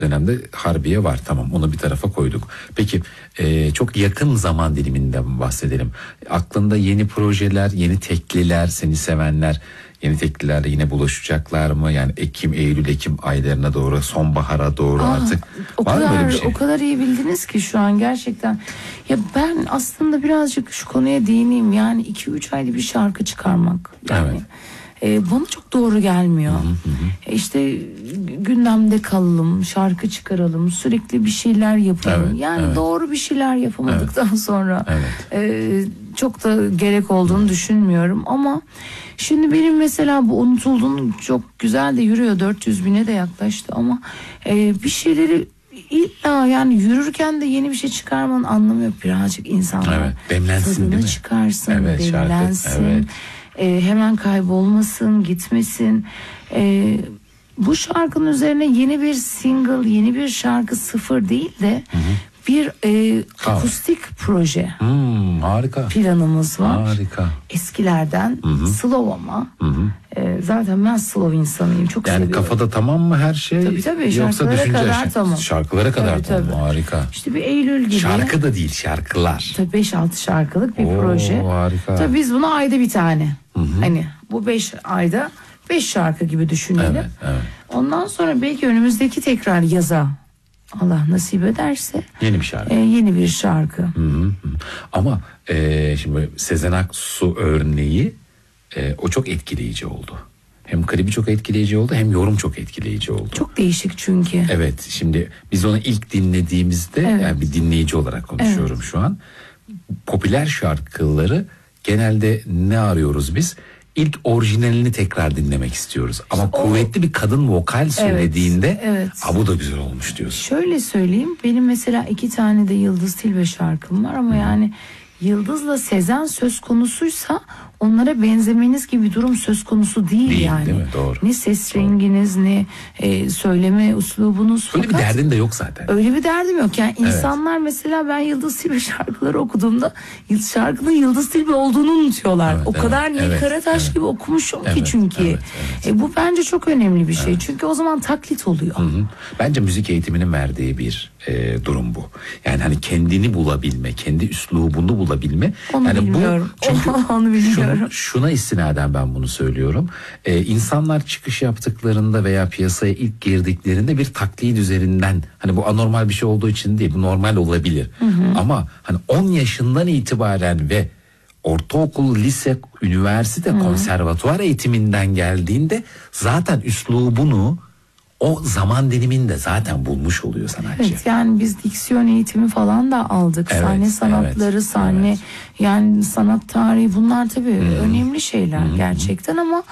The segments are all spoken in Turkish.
dönemde Harbiye var, tamam, onu bir tarafa koyduk. Peki çok yakın zaman diliminden bahsedelim. Aklında yeni projeler, yeni tekliler, seni sevenler yeni teklilerle yine buluşacaklar mı? Yani Eylül-Ekim aylarına doğru, sonbahara doğru artık var mı böyle bir şey? O kadar iyi bildiniz ki şu an gerçekten. Ya ben aslında birazcık şu konuya değineyim. Yani 2-3 ayda bir şarkı çıkarmak. Yani, evet. Bana çok doğru gelmiyor. İşte gündemde kalalım, şarkı çıkaralım, sürekli bir şeyler yapalım. Evet, yani evet. doğru bir şeyler yapamadıktan sonra evet. çok da gerek olduğunu düşünmüyorum. Ama şimdi benim mesela bu unutulduğun çok güzel de yürüyor, 400 bine de yaklaştı ama bir şeyleri illa yani yürürken de yeni bir şey çıkarmanın anlamı yok. Birazcık insanlar demlensin, tadını değil mi? çıkarsın, Evet, demlensin. Evet. Hemen kaybolmasın, gitmesin. Bu şarkının üzerine yeni bir single, yeni bir şarkı, sıfır değil de bir akustik proje harika. planımız var. Harika. Eskilerden slow ama zaten ben slow insanıyım, çok yani seviyorum. Kafada tamam mı her şey? Tabii, yoksa şarkılara düşünce kadar tamam. Şarkılara kadar Tabii. tamam. Harika. İşte bir Eylül gibi. Şarkı da değil, şarkılar. Tabii 5-6 şarkılık bir proje. Harika. Tabii biz bunu ayda bir tane. Hani bu 5 ayda 5 şarkı gibi düşünelim. Evet. Ondan sonra belki önümüzdeki tekrar yaza, Allah nasip ederse, yeni bir şarkı. Yeni bir şarkı. Ama şimdi Sezen Aksu örneği o çok etkileyici oldu. Hem klibi çok etkileyici oldu, hem yorum çok etkileyici oldu. Çok değişik çünkü. Evet, şimdi biz onu ilk dinlediğimizde, yani bir dinleyici olarak konuşuyorum şu an. Popüler şarkıları genelde ne arıyoruz biz? İlk orijinalini tekrar dinlemek istiyoruz. Ama kuvvetli bir kadın vokal söylediğinde bu da güzel olmuş diyorsun. Şöyle söyleyeyim, benim mesela 2 tane de Yıldız Tilbe şarkım var ama yani Yıldız'la Sezen söz konusuysa onlara benzemeniz gibi bir durum söz konusu değil yani. Değil mi? Doğru. Ne ses renginiz, ne söyleme uslubunuz. Öyle bir derdin de yok zaten. Öyle bir derdim yok. Yani insanlar mesela ben Yıldız Tilbe şarkıları okuduğumda şarkının Yıldız Tilbe olduğunu unutuyorlar. O kadar Nil Karataş gibi okumuşum ki çünkü. Bu bence çok önemli bir şey. Çünkü o zaman taklit oluyor. Bence müzik eğitiminin verdiği bir durum bu. Yani hani kendini bulabilme, kendi üslubunu bulabilme. Onu yani bilmiyorum. Çünkü onu bilmiyorum. Şuna istinaden ben bunu söylüyorum. İnsanlar çıkış yaptıklarında veya piyasaya ilk girdiklerinde bir taklit üzerinden, hani bu anormal bir şey olduğu için değil, bu normal olabilir. Ama hani 10 yaşından itibaren ve ortaokul, lise, üniversite, konservatuvar eğitiminden geldiğinde zaten üslubunu o zaman diliminde zaten bulmuş oluyor sanatçı. Evet, yani biz diksiyon eğitimi falan da aldık. Sahne sanatları, sahne yani sanat tarihi, bunlar tabii önemli şeyler gerçekten ama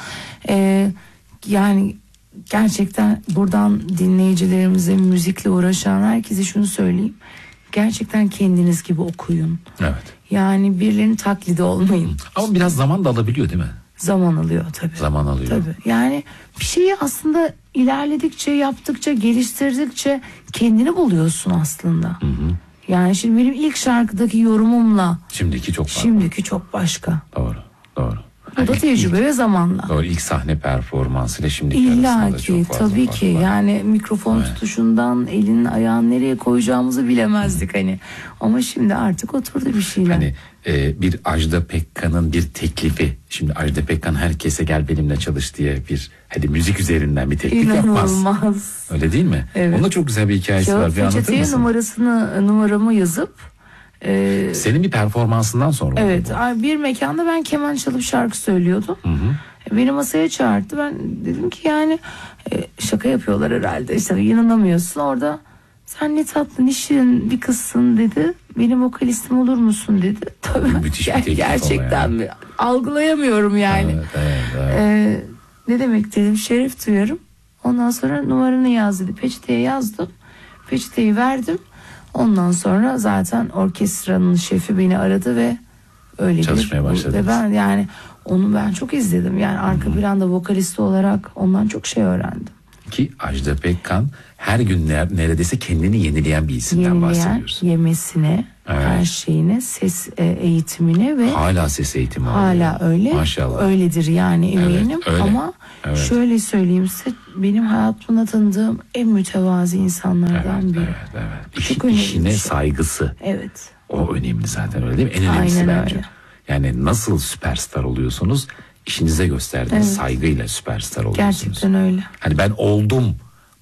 yani gerçekten buradan dinleyicilerimize, müzikle uğraşan herkese şunu söyleyeyim. Gerçekten kendiniz gibi okuyun. Evet. Yani birilerinin taklidi olmayın. Ama biraz zaman da alabiliyor değil mi? Zaman alıyor tabii. Zaman alıyor. Tabii. Yani bir şeyi aslında ilerledikçe, yaptıkça, geliştirdikçe kendini buluyorsun aslında. Yani şimdi benim ilk şarkıdaki yorumumla şimdiki çok farklı. Şimdiki çok başka. Doğru. O da tecrübe ve zamanla. Doğru, ilk sahne performansıyla şimdiki arasında çok fazla tabii fark ki var. Yani mikrofon tutuşundan elin ayağın nereye koyacağımızı bilemezdik hani. Ama şimdi artık oturdu bir şeyler. Hani bir Ajda Pekkan'ın bir teklifi. Şimdi Ajda Pekkan herkese gel benimle çalış diye bir müzik üzerinden bir teklif yapmaz. İnanılmaz. Öyle değil mi? Evet. Onda çok güzel bir hikayesi var. Bir anlatır mısın? Numaramı yazıp senin bir performansından sonra evet, oldu bir mekanda ben keman çalıp şarkı söylüyordum. Beni masaya çağırdı. Ben dedim ki yani şaka yapıyorlar herhalde. İşte inanamıyorsun orada. Sen ne tatlı, ne şirin bir kızsın dedi. Benim vokalistim olur musun dedi. Tabii gerçekten mi? Algılayamıyorum yani. Evet. Ne demek dedim, şeref duyarım. Ondan sonra numaranı yaz dedi. Peçeteye yazdım. Peçeteyi verdim. Ondan sonra zaten orkestranın şefi beni aradı ve öyle çalışmaya başladı. Ve ben yani onu ben çok izledim. Yani arka planda vokalist olarak ondan çok şey öğrendim. Ki Ajda Pekkan her gün neredeyse kendini yenileyen bir isimden bahsediyoruz. Yemesine, her şeyine, ses eğitimine ve hala ses eğitimi hala alıyor. Öyle. Maşallah. Öyledir yani eminim. Evet, ama şöyle söyleyeyim size, benim hayatımda tanıdığım en mütevazi insanlardan biri. Evet. İşine saygısı. Evet. O önemli zaten, öyle değil mi? En önemlisi Aynen bence. Öyle. Yani nasıl süperstar oluyorsunuz? İşinize gösterdiğiniz saygıyla süperstar oluyorsunuz. Gerçekten öyle. Hani ben oldum